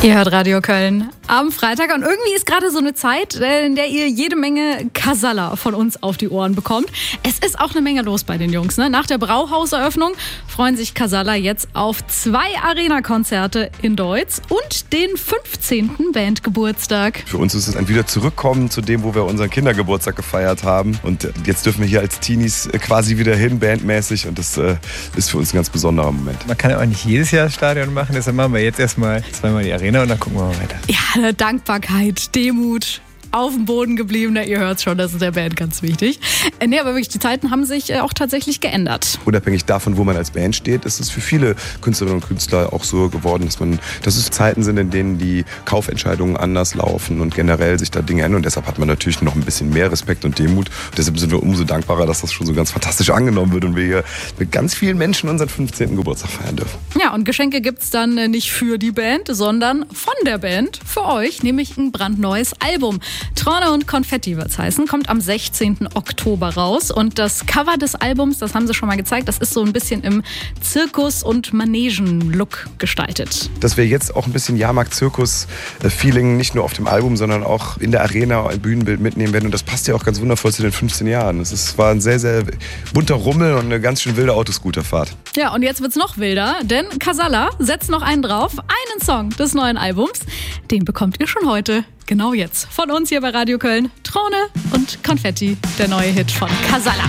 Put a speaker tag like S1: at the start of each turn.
S1: Ihr hört Radio Köln am Freitag und irgendwie ist gerade so eine Zeit, in der ihr jede Menge Casalla von uns auf die Ohren bekommt. Es ist auch eine Menge los bei den Jungs. Ne? Nach der Brauhauseröffnung freuen sich Casalla jetzt auf 2 Arena-Konzerte in Deutz und den 15. Bandgeburtstag.
S2: Für uns ist es ein wieder Zurückkommen zu dem, wo wir unseren Kindergeburtstag gefeiert haben. Und jetzt dürfen wir hier als Teenies quasi wieder hin, bandmäßig. Und das ist für uns ein ganz besonderer Moment.
S3: Man kann ja auch nicht jedes Jahr Stadion machen, deshalb machen wir jetzt erstmal 2-mal die Arena und dann gucken wir mal weiter.
S1: Ja, Dankbarkeit, Demut, auf dem Boden geblieben. Ihr hört schon, das ist der Band ganz wichtig. Nee, aber wirklich, die Zeiten haben sich auch tatsächlich geändert.
S2: Unabhängig davon, wo man als Band steht, ist es für viele Künstlerinnen und Künstler auch so geworden, dass es Zeiten sind, in denen die Kaufentscheidungen anders laufen und generell sich da Dinge ändern. Und deshalb hat man natürlich noch ein bisschen mehr Respekt und Demut. Und deshalb sind wir umso dankbarer, dass das schon so ganz fantastisch angenommen wird und wir hier mit ganz vielen Menschen unseren 15. Geburtstag feiern dürfen.
S1: Ja, und Geschenke gibt's dann nicht für die Band, sondern von der Band für euch, nämlich ein brandneues Album. Trone und Konfetti wird's heißen, kommt am 16. Oktober raus. Und das Cover des Albums, das haben sie schon mal gezeigt, das ist so ein bisschen im Zirkus- und Manegen-Look gestaltet.
S2: Dass wir jetzt auch ein bisschen Jahrmarkt-Zirkus-Feeling nicht nur auf dem Album, sondern auch in der Arena ein Bühnenbild mitnehmen werden. Und das passt ja auch ganz wundervoll zu den 15 Jahren. War ein sehr, sehr bunter Rummel und eine ganz schön wilde Autoscooterfahrt.
S1: Ja, und jetzt wird's noch wilder, denn Casalla setzt noch einen drauf, einen Song des neuen Albums. Den bekommt ihr schon heute. Genau jetzt. Von uns hier bei Radio Köln. Trone und Konfetti, der neue Hit von Casalla.